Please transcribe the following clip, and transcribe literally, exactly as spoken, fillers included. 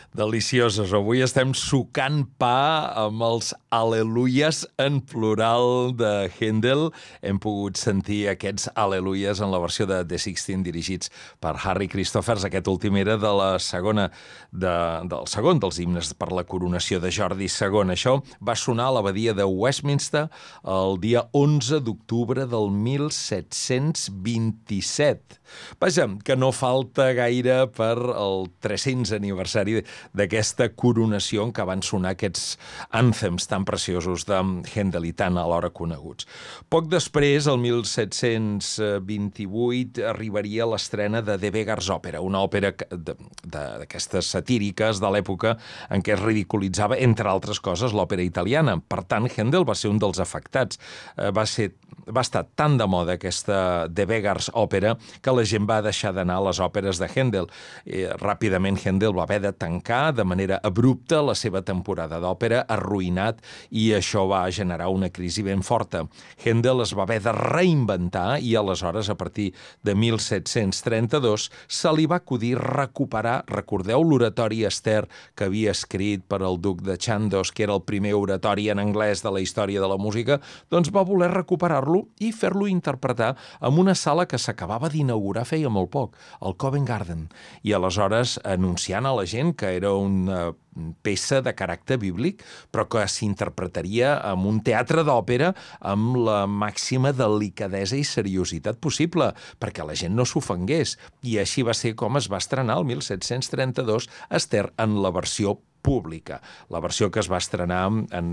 Delicioses. Avui estem sucant pa amb els al·leluyes en plural de Händel. Hem pogut sentir aquests al·leluyes en la versió de The Sixteen dirigits per Harry Christophers. Aquest últim era de la segona, de, del segon dels himnes per la coronació de Jordi segon. Això va sonar a l'abadia de Westminster el dia onze d'octubre del mil set-cents vint-i-set. Vaja, que no falta gaire per el tres-cents aniversari d'aquesta coronació en què van sonar aquests ànthems tan preciosos de Händel i tan alhora coneguts. Poc després, el mil set-cents vint-i-vuit, arribaria l'estrena de De Vegar's Òpera, una òpera d'aquestes satíriques de l'època en què es ridiculitzava, entre altres coses, l'òpera italiana. Per tant, Händel va ser un dels afectats. Va, ser, va estar tan de moda aquesta De Vegar's Òpera que la gent va deixar d'anar a les òperes de Händel. Eh, ràpidament Händel va haver de tancar de manera abrupta la seva temporada d'òpera, arruïnat, i això va generar una crisi ben forta. Händel es va haver de reinventar i aleshores, a partir de mil set-cents trenta-dos, se li va acudir recuperar, recordeu l'oratori Esther que havia escrit per al duc de Chandos, que era el primer oratori en anglès de la història de la música? Doncs va voler recuperar-lo i fer-lo interpretar en una sala que s'acabava d'inaugurar feia molt poc, el Covent Garden, i aleshores anunciant a la gent que era una peça de caràcter bíblic, però que s'interpretaria en un teatre d'òpera amb la màxima delicadesa i seriositat possible, perquè la gent no s'ofengués. I així va ser com es va estrenar el mil set-cents trenta-dos Esther en la versió pública, la versió que es va estrenar en